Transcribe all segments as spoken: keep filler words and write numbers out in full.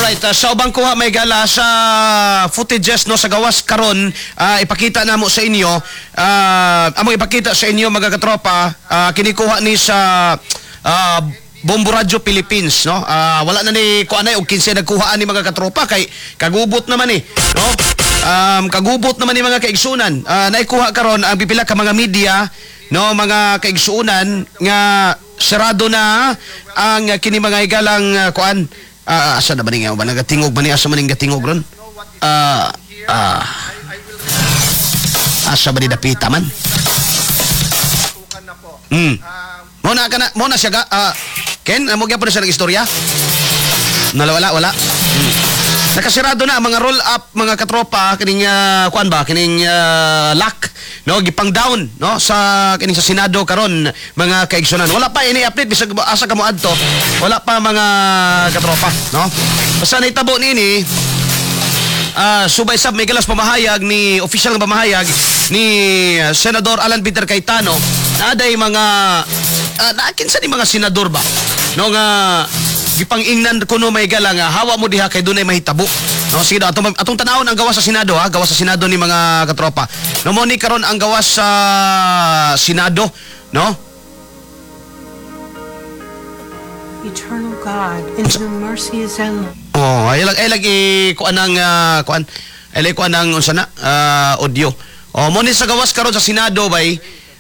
Alright, uh, sa ubang kuha may gala sa footages no sa gawas karon, uh, ipakita na mo sa inyo, uh, amo ipakita sa inyo mga katropa, uh, kinikuha ni sa uh, Bombo Radio Philippines no. Uh, wala na ni kuanay og kinsa nagkuhaan ni mga katropa kay kagubot naman ni, no. Um, kagubot naman ni mga kaigsunan. Uh, naikuha karon ang pipila ka mga media no, mga kaigsunan nga sarado na ang uh, kini mga igalang uh, kuan. Ah, uh, asa na ba ni nga ba nagatingog ba ni asa man ning gatingog ron? Ah, ah. Asa ba ni dapita man? Hmm. Mo na kana, mo na siya ga. Uh, Ken, amo gyapon sa istorya? Nalawala wala. Hmm. Nakasirado na ang mga roll up mga katropa kining uh, kuan ba kining uh, lock no gipang down no sa kining sa Senado karon mga kaigsunan. Wala pa ini update bisag asa kamo adto. Wala pa mga katropa no. Basta nahitabo nini uh, subay sab may galas pamahayag ni official nga pamahayag ni uh, Senador Alan Peter Cayetano na aday mga uh, naakin sa ni mga senador ba no nga gipang-ingnan kuno may galang nga hawa mo diha kay dunay mahitabo. No sige daw atong atong tanawon ang gawas sa Senado ha, gawas sa Senado ni mga katropa. No mo ni karon ang gawas sa Senado, no? Eternal God, in whom mercy is endless. Oh, ay lag ay lagi kuan ang uh, kuan ay lagi kuan ang unsa na uh, audio. Oh mo ni sa gawas karon sa Senado bay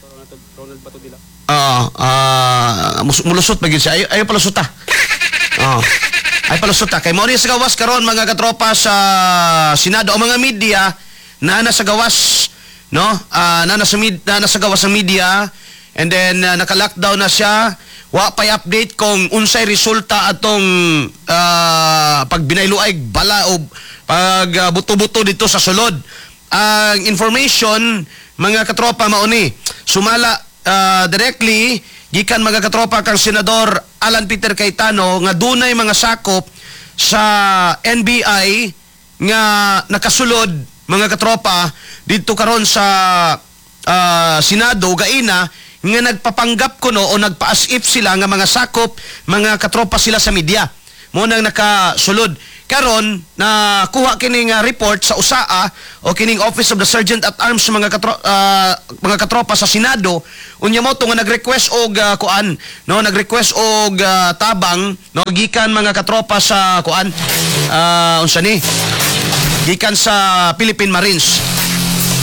Ah, uh, uh, mulusot bagid siya. Ay, ayo palusot ta. Oh. Ay palusot ta. Kay mo ni sa gawas karon mga katropa sa Senado o mga media na nasa gawas, no? Ah, uh, na nasa mid na nasa gawas ng media and then uh, naka-lockdown na siya. Wa pay update kung unsay resulta atong uh, pagbinayloay bala o pag uh, buto-buto dito sa sulod. Ang uh, information mga katropa mao ni sumala Uh, directly gikan mga katropa kang Senador Alan Peter Cayetano nga dunay mga sakop sa N B I nga nakasulod mga katropa dito karon sa uh, Senado gaina nga nagpapanggap kuno o nagpa-as if sila nga mga sakop mga katropa sila sa media mo nang nakasulod karon na kuha kining uh, report sa U S A A o kining Office of the Sergeant at Arms mga katro, uh, mga katropa sa Senado unya mo to nga nag-request og uh, kuan no nag-request og uh, tabang no gikan mga katropa sa kuan uh, unsa ni gikan sa Philippine Marines